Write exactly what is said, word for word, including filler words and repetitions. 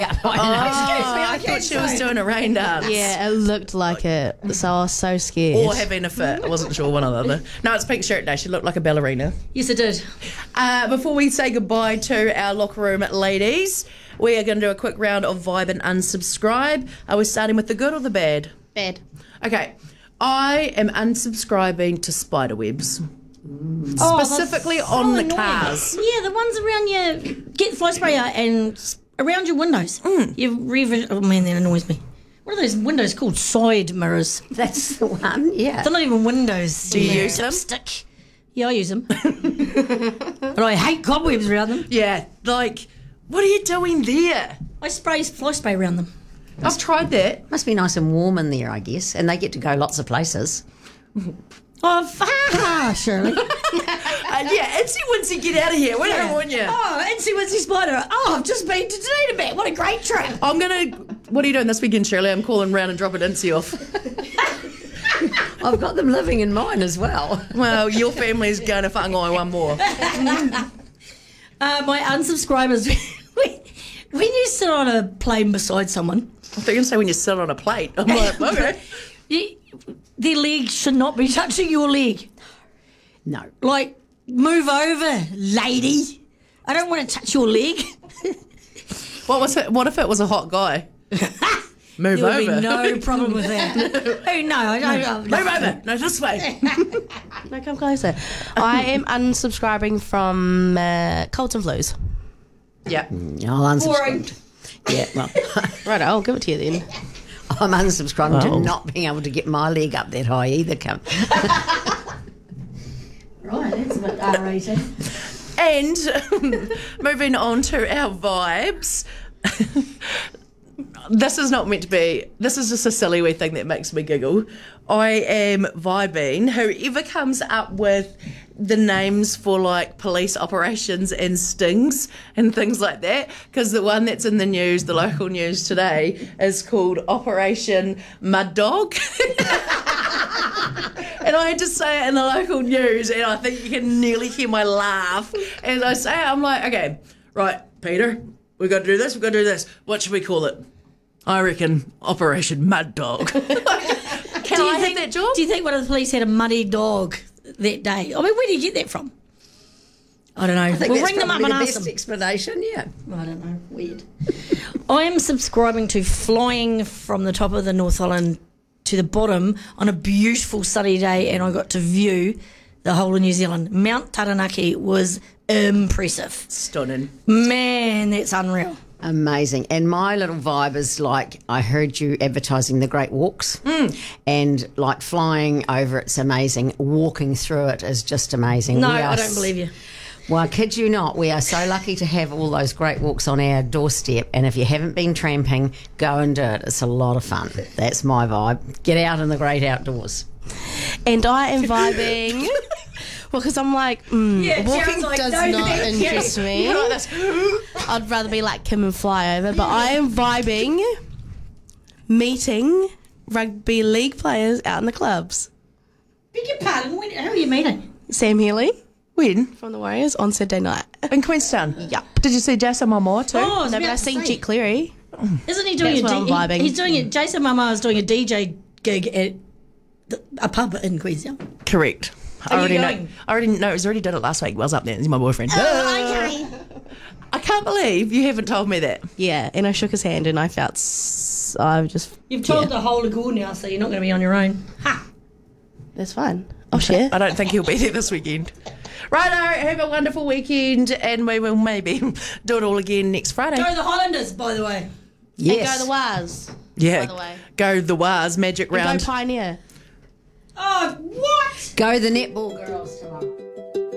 up. I know. Oh, Excuse me, I, I can't thought she was say. doing a rain dance. Yeah, it looked like it. So I was so scared. Or having a fit. I wasn't sure one or the other. No, it's pink shirt day. She looked like a ballerina. Yes, it did. Uh, before we say goodbye to our locker room ladies, we are going to do a quick round of vibe and unsubscribe. Are we starting with the good or the bad? Bad. Okay. I am unsubscribing to spider webs. Oh, Specifically that's so on the annoying. cars. Yeah, the ones around your get fly sprayer and s- around your windows. Mm. You rev- oh man, that annoys me. What are those windows called? Side mirrors. That's the one, yeah. They're not even windows. Do you They're use them? Dipstick. Yeah, I use them. But I hate cobwebs around them. Yeah, like, what are you doing there? I spray fly spray around them. I've tried that. Must be nice and warm in there, I guess. And they get to go lots of places. Oh, ha, Shirley. Uh, yeah, Itsy Winsy, get out of here. We don't want you. Oh, Itsy Witsy Spider. Oh, I've just been to Dunedin. What a great trip. I'm going to... What are you doing this weekend, Shirley? I'm calling round and dropping Itsy off. I've got them living in mine as well. Well, your family's going to whangai one more. Uh, my unsubscribers, when you sit on a plane beside someone, I thought you were going to say when you sit on a plate. I'm like, okay. you, their leg should not be touching your leg. No. Like, move over, lady. I don't want to touch your leg. What was it? What if it was a hot guy? Move There would over. be no problem with that. Oh, no, I don't. Move over. No, this way. No, come closer. I am unsubscribing from uh, Colds and Flus. Yeah. I'll Boring. unsubscribe. Yeah, well, Right, I'll give it to you then. I'm unsubscribing Oh. to not being able to get my leg up that high either. Come. Right, that's a bit R rated. And moving on to our vibes. This is not meant to be, this is just a silly wee thing that makes me giggle. I am vibing. Whoever comes up with the names for like police operations and stings and things like that, because the one that's in the news, the local news today, is called Operation Mud Dog. And I had to say it in the local news, and I think you can nearly hear my laugh as I say it. I'm like, okay, right, Peter, we've got to do this, we've got to do this. What should we call it? I reckon Operation Mud Dog. Can I have that job? Do you think one of the police had a muddy dog that day? I mean, where did you get that from? I don't know. I think We'll that's ring them up probably and the ask best them. explanation, yeah. I don't know. Weird. I am subscribing to flying from the top of the North Island to the bottom on a beautiful sunny day, and I got to view the whole of New Zealand. Mount Taranaki was impressive. Stunning. Man, that's unreal. Amazing. And my little vibe is like, I heard you advertising the Great Walks and like flying over it's amazing. Walking through it is just amazing. No, We are I don't s- believe you. Well, I kid you not, we are so lucky to have all those great walks on our doorstep. And if you haven't been tramping, go and do it. It's a lot of fun. That's my vibe. Get out in the great outdoors. And I am vibing. Well, because I'm like, mm, Yeah, walking Sharon's like, does "No, not thank you." interest me. I'd rather be like Kim and fly over. But I am vibing, meeting rugby league players out in the clubs. Beg your pardon, when, how are you meeting? Sam Healy When? from the Warriors on Saturday night. In Queenstown? Yup. Did you see Jason Momoa too? Oh, I was No, but about I to seen say. Jet Cleary. Isn't he doing That's a what D- I'm vibing. he- He's doing it. Jason Mama is doing a D J gig at the, a pub in Queenstown. Correct. I Are you already know. going? I already know. He's already done it last week. Wells up there. He's my boyfriend. Okay. I can't believe you haven't told me that. Yeah, and I shook his hand and I felt, s- I just, You've told yeah, the whole Lagoon now, so you're not going to be on your own. Ha! that's fine. I'll share. I don't think he'll be there this weekend. Righto, have a wonderful weekend, and we will maybe do it all again next Friday. Go the Highlanders, by the way. Yes. And go the Waz. yeah, by the way. go the Waz Magic And Round. go Pioneer. Oh, what? Go the netball girls tomorrow.